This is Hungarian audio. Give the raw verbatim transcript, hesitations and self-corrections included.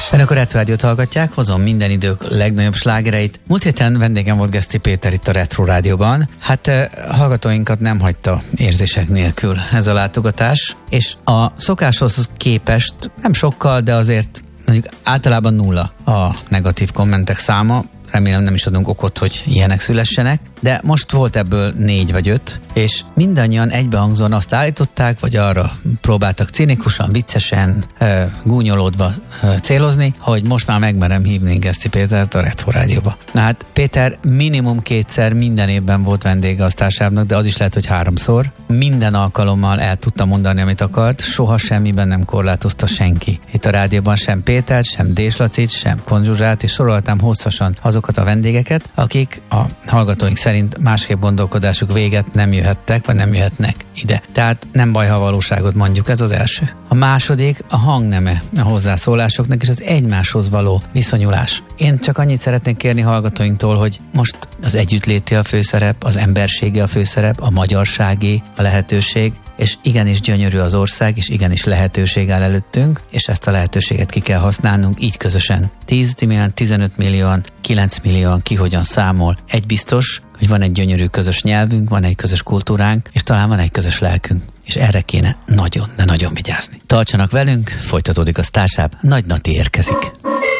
Önök a Retro Rádiót hallgatják, hozom minden idők legnagyobb slágereit. Múlt héten vendégem volt Geszti Péter itt a Retro Rádióban. Hát hallgatóinkat nem hagyta érzések nélkül ez a látogatás, és a szokáshoz képest nem sokkal, de azért mondjuk általában nulla a negatív kommentek száma. Remélem nem is adunk okot, hogy ilyenek szülessenek, de most volt ebből négy vagy öt, és mindannyian egybehangzóan azt állították, vagy arra próbáltak cinikusan, viccesen, e, gúnyolódva e, célozni, hogy most már megmerem hívni Geszti Pétert a Retro Rádióba. Na hát Péter minimum kétszer minden évben volt vendége a Sztársábnak, de az is lehet, hogy háromszor. Minden alkalommal el tudta mondani, amit akart, soha semmiben nem korlátozta senki. Itt a rádióban sem Pétert, sem Dés Lacit, sem Konzsuzsát, és soroltam hosszasan azokat a vendégeket, akik a hallgatóink szerint másképp gondolkodásuk véget nem jöhettek, vagy nem jöhetnek ide. Tehát nem baj, ha a valóságot mondjuk, ez az első. A második a hangneme a hozzászólásoknak, és az egymáshoz való viszonyulás. Én csak annyit szeretnék kérni hallgatóinktól, hogy most az együttléti a főszerep, az emberségi a főszerep, a magyarsági a lehetőség, és igenis gyönyörű az ország, és igenis lehetőség áll előttünk, és ezt a lehetőséget ki kell használnunk így közösen. tíz millióan, tizenöt millióan, kilenc millióan ki hogyan számol. Egy biztos, hogy van egy gyönyörű közös nyelvünk, van egy közös kultúránk, és talán van egy közös lelkünk. És erre kéne nagyon, de nagyon vigyázni. Tartsanak velünk, folytatódik a Sztársáb, Nagy Nati érkezik.